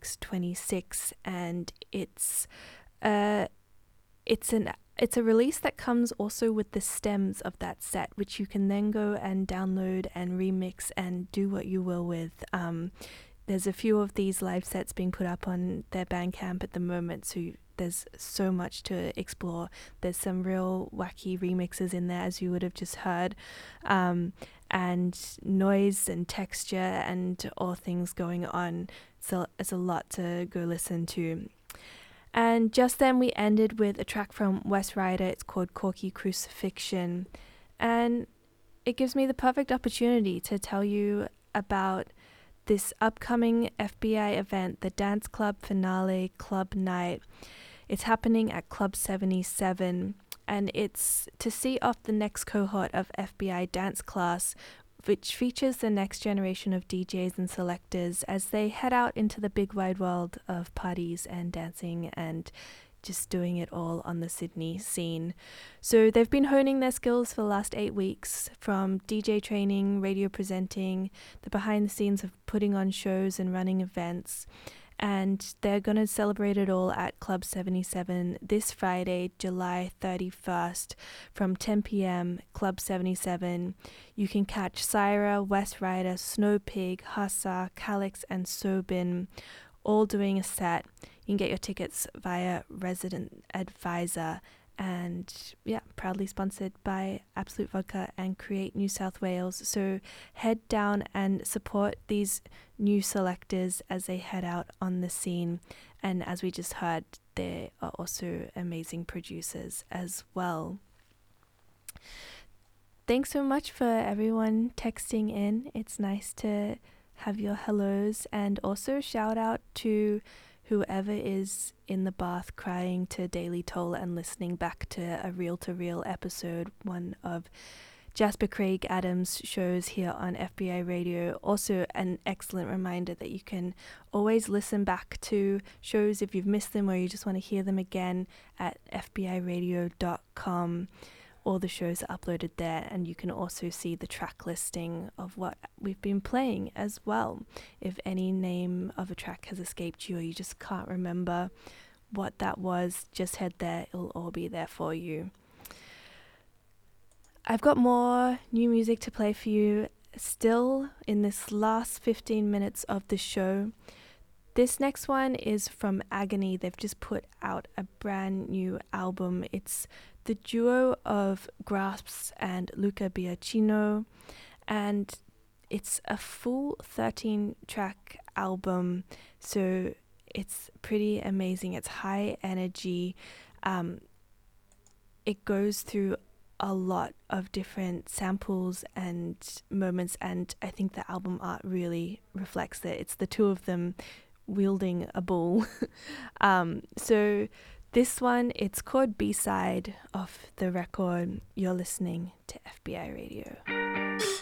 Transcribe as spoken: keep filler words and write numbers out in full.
six twenty-six, and it's uh it's an it's a release that comes also with the stems of that set, which you can then go and download and remix and do what you will with. Um, there's a few of these live sets being put up on their Bandcamp at the moment, so you, there's so much to explore. There's some real wacky remixes in there, as you would have just heard, um, and noise and texture and all things going on. So it's a lot to go listen to. And just then we ended with a track from West Rider. It's called Corky Crucifixion. And it gives me the perfect opportunity to tell you about this upcoming F B I event, the Dance Club Finale Club Night. It's happening at Club seventy-seven, and it's to see off the next cohort of F B I dance class, which features the next generation of D Js and selectors as they head out into the big wide world of parties and dancing and just doing it all on the Sydney scene. So they've been honing their skills for the last eight weeks, from D J training, radio presenting, the behind the scenes of putting on shows and running events. And they're going to celebrate it all at Club seventy-seven this Friday, July thirty-first, from ten p.m, Club seventy-seven. You can catch Syra, West Rider, Snow Pig, Hassa, Calix, and Sobin all doing a set. You can get your tickets via Resident Advisor. And yeah, proudly sponsored by Absolute Vodka and Create New South Wales. So head down and support these new selectors as they head out on the scene. And as we just heard, they are also amazing producers as well. Thanks so much for everyone texting in. It's nice to have your hellos, and also shout out to whoever is in the bath crying to Daily Toll and listening back to a reel-to-reel episode, one of Jasper Craig Adams' shows here on F B I Radio. Also an excellent reminder that you can always listen back to shows if you've missed them or you just want to hear them again at f b i radio dot com. All the shows are uploaded there, and you can also see the track listing of what we've been playing as well. If any name of a track has escaped you or you just can't remember what that was, just head there. It'll all be there for you. I've got more new music to play for you still in this last fifteen minutes of the show. This next one is from Agony. They've just put out a brand new album. It's the duo of Grasps and Luca Biacchino, and it's a full thirteen track album, so it's pretty amazing. It's high energy. Um, it goes through a lot of different samples and moments, and I think the album art really reflects it. It's the two of them wielding a bull. um, so this one, it's called B-Side of the record. You're listening to F B I Radio.